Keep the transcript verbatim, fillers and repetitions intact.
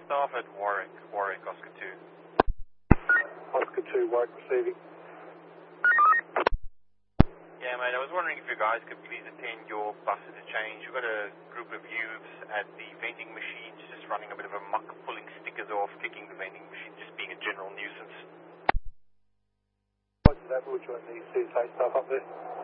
staff at Warwick, Warwick, Oscar two. Oscar two, Warwick receiving. Yeah, mate, I was wondering if you guys could please attend your bus interchange. We've got a group of youths at the vending machines just running a bit of a muck, pulling stickers off, kicking the vending machine, just being a general nuisance. Roger that, we'll join the C S A staff up there.